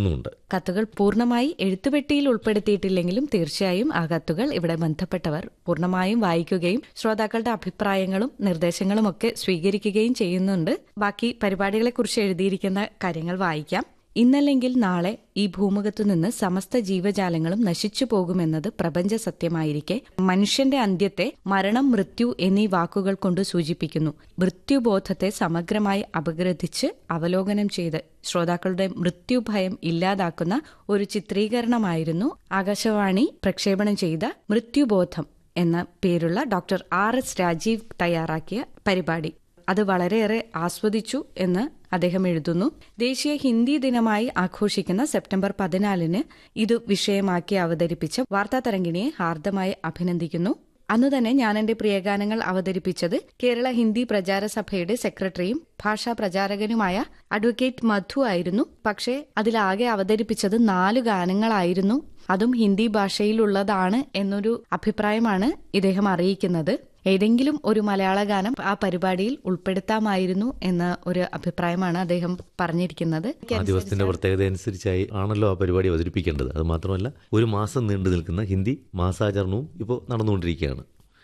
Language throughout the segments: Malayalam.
എന്നുമുണ്ട്. കത്തുകൾ പൂർണ്ണമായി എഴുത്തുപെട്ടിയിൽ ഉൾപ്പെടുത്തിയിട്ടില്ലെങ്കിലും തീർച്ചയായും ആ കത്തുകൾ ഇവിടെ ബന്ധപ്പെട്ടവർ പൂർണ്ണമായും വായിക്കുകയും ശ്രോതാക്കളുടെ അഭിപ്രായങ്ങളും നിർദ്ദേശങ്ങളും ഒക്കെ സ്വീകരിക്കുകയും ചെയ്യുന്നുണ്ട്. ബാക്കി പരിപാടികളെക്കുറിച്ച് എഴുതിയിരിക്കുന്ന കാര്യങ്ങൾ വായിക്കാം. ഇന്നല്ലെങ്കിൽ നാളെ ഈ ഭൂമുഖത്തു നിന്ന് സമസ്ത ജീവജാലങ്ങളും നശിച്ചു പോകുമെന്നത് പ്രപഞ്ച സത്യമായിരിക്കെ മനുഷ്യന്റെ അന്ത്യത്തെ മരണം, മൃത്യു എന്നീ വാക്കുകൾ കൊണ്ട് സൂചിപ്പിക്കുന്നു. മൃത്യുബോധത്തെ സമഗ്രമായി അപഗ്രഥിച്ച് അവലോകനം ചെയ്ത് ശ്രോതാക്കളുടെ മൃത്യുഭയം ഇല്ലാതാക്കുന്ന ഒരു ചിത്രീകരണമായിരുന്നു ആകാശവാണി പ്രക്ഷേപണം ചെയ്ത മൃത്യുബോധം എന്ന പേരുള്ള ഡോക്ടർ RS രാജീവ് തയ്യാറാക്കിയ പരിപാടി. അത് വളരെയേറെ ആസ്വദിച്ചു എന്ന് അദ്ദേഹം എഴുതുന്നു. ദേശീയ ഹിന്ദി ദിനമായി ആഘോഷിക്കുന്ന സെപ്റ്റംബർ 14 ഇത് വിഷയമാക്കി അവതരിപ്പിച്ച വാർത്താ തരംഗിണിയെ ഹാർദമായി അഭിനന്ദിക്കുന്നു. അന്നു തന്നെ ഞാൻ എന്റെ പ്രിയഗാനങ്ങൾ അവതരിപ്പിച്ചത് കേരള ഹിന്ദി പ്രചാര സഭയുടെ സെക്രട്ടറിയും ഭാഷാ പ്രചാരകനുമായ അഡ്വക്കേറ്റ് മധു ആയിരുന്നു. പക്ഷേ അതിലാകെ അവതരിപ്പിച്ചത് 4 ഗാനങ്ങളായിരുന്നു. അതും ഹിന്ദി ഭാഷയിലുള്ളതാണ് എന്നൊരു അഭിപ്രായമാണ് ഇദ്ദേഹം അറിയിക്കുന്നത്. ഏതെങ്കിലും ഒരു മലയാള ഗാനം ആ പരിപാടിയിൽ ഉൾപ്പെടുത്താമായിരുന്നു എന്ന ഒരു അഭിപ്രായമാണ് അദ്ദേഹം പറഞ്ഞിരിക്കുന്നത്. ആ ദിവസത്തിന്റെ പ്രത്യേകത അനുസരിച്ചായി ആണല്ലോ ആ പരിപാടി അവതരിപ്പിക്കേണ്ടത്. അത് മാത്രമല്ല, ഒരു മാസം നീണ്ടു നിൽക്കുന്ന ഹിന്ദി മാസാചരണവും ഇപ്പോൾ നടന്നുകൊണ്ടിരിക്കുകയാണ്.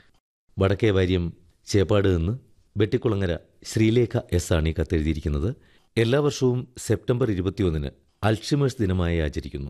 വടക്കേ വാര്യം ചേപ്പാട് നിന്ന് വെട്ടിക്കുളങ്ങര ശ്രീലേഖ S ആണ് ഈ കത്തെഴുതിയിരിക്കുന്നത്. എല്ലാ വർഷവും സെപ്റ്റംബർ 21 അൽഷിമേഴ്സ് ദിനമായി ആചരിക്കുന്നു.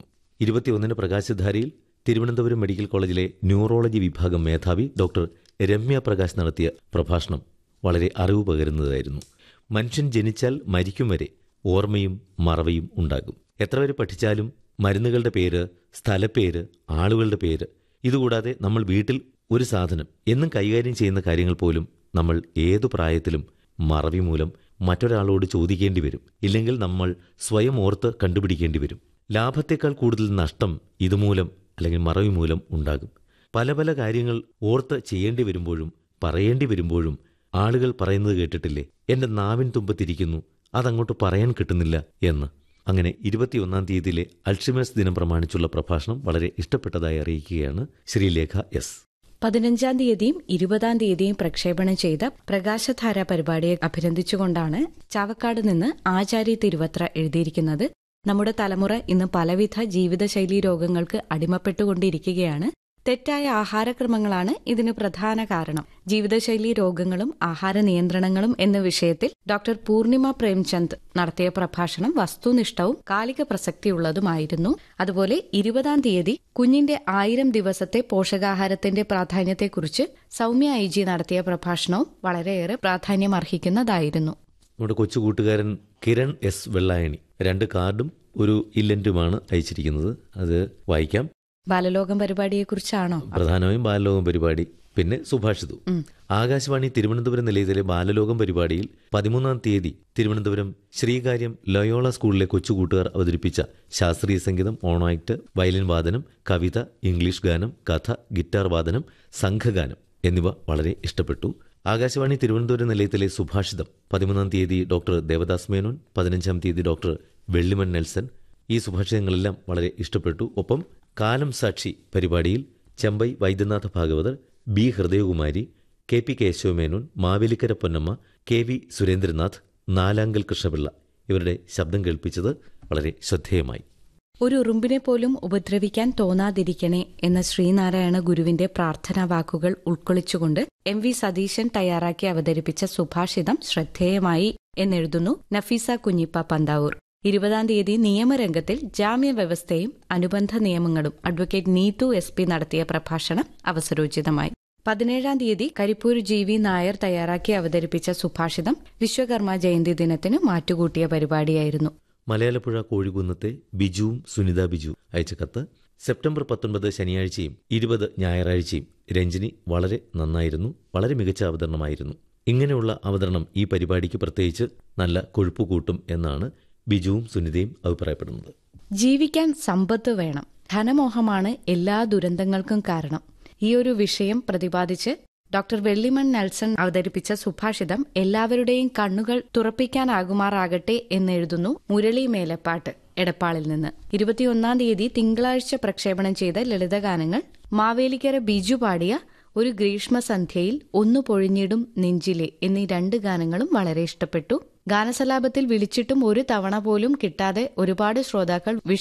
21 പ്രകാശധാരയിൽ തിരുവനന്തപുരം മെഡിക്കൽ കോളേജിലെ ന്യൂറോളജി വിഭാഗം മേധാവി ഡോക്ടർ രമ്യ പ്രകാശ് നടത്തിയ പ്രഭാഷണം വളരെ അറിവ് പകരുന്നതായിരുന്നു. മനുഷ്യൻ ജനിച്ചാൽ മരിക്കും വരെ ഓർമ്മയും മറവിയും ഉണ്ടാകും. എത്ര വരെ പഠിച്ചാലും മരുന്നുകളുടെ പേര്, സ്ഥലപ്പേര്, ആളുകളുടെ പേര്, ഇതുകൂടാതെ നമ്മൾ വീട്ടിൽ ഒരു സാധനം എന്നും കൈകാര്യം ചെയ്യുന്ന കാര്യങ്ങൾ പോലും നമ്മൾ ഏതു പ്രായത്തിലും മറവി മൂലം മറ്റൊരാളോട് ചോദിക്കേണ്ടി വരും. ഇല്ലെങ്കിൽ നമ്മൾ സ്വയം ഓർത്ത് കണ്ടുപിടിക്കേണ്ടി വരും. ലാഭത്തേക്കാൾ കൂടുതൽ നഷ്ടം ഇതുമൂലം അല്ലെങ്കിൽ മറവി മൂലം ഉണ്ടാകും. പല പല കാര്യങ്ങൾ ഓർത്ത് ചെയ്യേണ്ടി വരുമ്പോഴും പറയേണ്ടി വരുമ്പോഴും ആളുകൾ പറയുന്നത് കേട്ടിട്ടില്ലേ, എന്റെ നാവിൻ തുമ്പത്തിരിക്കുന്നു, അതങ്ങോട്ട് പറയാൻ കിട്ടുന്നില്ല എന്ന്. അങ്ങനെ 21 തീയതിയിലെ അൽഷിമേഴ്സ് ദിനം പ്രമാണിച്ചുള്ള പ്രഭാഷണം വളരെ ഇഷ്ടപ്പെട്ടതായി അറിയിക്കുകയാണ് ശ്രീലേഖ S. 15 തീയതിയും 20 തീയതിയും പ്രക്ഷേപണം ചെയ്ത പ്രകാശധാര പരിപാടിയെ അഭിനന്ദിച്ചുകൊണ്ടാണ് ചാവക്കാട് നിന്ന് ആചാര്യ തിരുവത്ര എഴുതിയിരിക്കുന്നത്. നമ്മുടെ തലമുറ ഇന്ന് പലവിധ ജീവിതശൈലീ രോഗങ്ങൾക്ക് അടിമപ്പെട്ടുകൊണ്ടിരിക്കുകയാണ്. തെറ്റായ ആഹാരക്രമങ്ങളാണ് ഇതിന് പ്രധാന കാരണം. ജീവിതശൈലീ രോഗങ്ങളും ആഹാര നിയന്ത്രണങ്ങളും എന്ന വിഷയത്തിൽ ഡോക്ടർ പൂർണിമ പ്രേംചന്ദ് നടത്തിയ പ്രഭാഷണം വസ്തുനിഷ്ഠവും കാലിക പ്രസക്തിയുള്ളതുമായിരുന്നു. അതുപോലെ 20 തീയതി കുഞ്ഞിന്റെ 1000 ദിവസത്തെ പോഷകാഹാരത്തിന്റെ പ്രാധാന്യത്തെക്കുറിച്ച് സൗമ്യ IG നടത്തിയ പ്രഭാഷണവും വളരെയേറെ പ്രാധാന്യമർഹിക്കുന്നതായിരുന്നു. നമ്മുടെ കൊച്ചു കൂട്ടുകാരൻ കിരൺ S വെള്ളായണി 2 കാർഡും ഒരു ഇല്ലന്റുമാണ് അയച്ചിരിക്കുന്നത്. അത് വായിക്കാം. ബാലലോകം പരിപാടിയെക്കുറിച്ചാണോ? പ്രധാനമായും ബാലലോകം പരിപാടി, പിന്നെ സുഭാഷിതവും. ആകാശവാണി തിരുവനന്തപുരം നിലയത്തിലെ ബാലലോകം പരിപാടിയിൽ 13 തീയതി തിരുവനന്തപുരം ശ്രീകാര്യം ലയോള സ്കൂളിലെ കൊച്ചുകൂട്ടുകാർ അവതരിപ്പിച്ച ശാസ്ത്രീയ സംഗീതം, ഓണാക്ട്, വയലിൻ വാദനം, കവിത, ഇംഗ്ലീഷ് ഗാനം, കഥ, ഗിറ്റാർ വാദനം, സംഘഗാനം എന്നിവ വളരെ ഇഷ്ടപ്പെട്ടു. ആകാശവാണി തിരുവനന്തപുരം നിലയത്തിലെ സുഭാഷിതം 13 തീയതി ഡോക്ടർ ദേവദാസ് മേനോൻ, 15 തീയതി ഡോക്ടർ വെള്ളിമൺ നെൽസൺ. ഈ സുഭാഷിതങ്ങളെല്ലാം വളരെ ഇഷ്ടപ്പെട്ടു. ഒപ്പം കാലം സാക്ഷി പരിപാടിയിൽ Chembai Vaidyanatha Bhagavathar, B Hridayakumari, KP Kesava Menon, Mavelikkara Ponnamma, KV Surendranath, Nalankal Krishnapillai ഇവരുടെ ശബ്ദം കേൾപ്പിച്ചത് വളരെ ശ്രദ്ധേയമായി. ഒരു ഉറുമ്പിനെ പോലും ഉപദ്രവിക്കാൻ തോന്നാതിരിക്കണേ എന്ന ശ്രീനാരായണ ഗുരുവിന്റെ പ്രാർത്ഥനാ വാക്കുകൾ ഉൾക്കൊള്ളിച്ചുകൊണ്ട് MV സതീശൻ തയ്യാറാക്കി അവതരിപ്പിച്ച സുഭാഷിതം ശ്രദ്ധേയമായി എന്നെഴുതുന്നു നഫീസ കുഞ്ഞിപ്പ പന്താവൂർ. 20 തീയതി നിയമരംഗത്തിൽ ജാമ്യവ്യവസ്ഥയും അനുബന്ധ നിയമങ്ങളും അഡ്വക്കേറ്റ് നീതു SP നടത്തിയ പ്രഭാഷണം അവസരോചിതമായി. 17 തീയതി കരിപ്പൂർ GV നായർ തയ്യാറാക്കി അവതരിപ്പിച്ച സുഭാഷിതം വിശ്വകർമ്മ ജയന്തി ദിനത്തിന് മാറ്റുകൂട്ടിയ പരിപാടിയായിരുന്നു. മലയാലപ്പുഴ കോഴികുന്നത്തെ ബിജുവും സുനിത ബിജു അയച്ച കത്ത്: സെപ്റ്റംബർ 19 ശനിയാഴ്ചയും 20 ഞായറാഴ്ചയും രഞ്ജിനി വളരെ നന്നായിരുന്നു, വളരെ മികച്ച അവതരണമായിരുന്നു. ഇങ്ങനെയുള്ള അവതരണം ഈ പരിപാടിക്ക് പ്രത്യേകിച്ച് നല്ല കൊഴുപ്പ് കൂട്ടും എന്നാണ് ബിജുവും സുനിതയും അഭിപ്രായപ്പെടുന്നത്. ജീവിക്കാൻ സമ്പത്ത് വേണം, ധനമോഹമാണ് എല്ലാ ദുരന്തങ്ങൾക്കും കാരണം. ഈ ഒരു വിഷയം പ്രതിപാദിച്ച് ഡോക്ടർ വെള്ളിമൺ നെൽസൺ അവതരിപ്പിച്ച സുഭാഷിതം എല്ലാവരുടെയും കണ്ണുകൾ തുറപ്പിക്കാനാകുമാറാകട്ടെ എന്നെഴുതുന്നു മുരളി മേലപ്പാട്ട് എടപ്പാളിൽ നിന്ന്. 21 തീയതി തിങ്കളാഴ്ച പ്രക്ഷേപണം ചെയ്ത ലളിതഗാനങ്ങൾ മാവേലിക്കര ബിജു പാടിയ ഒരു ഗ്രീഷ്മസന്ധ്യയിൽ, ഒന്നു പൊഴിഞ്ഞിടും നെഞ്ചിലെ എന്നീ 2 ഗാനങ്ങളും വളരെ ഇഷ്ടപ്പെട്ടു. ഗാനസലാപത്തിൽ വിളിച്ചിട്ടും ഒരു തവണ പോലും കിട്ടാതെ ഒരുപാട് ശ്രോതാക്കൾ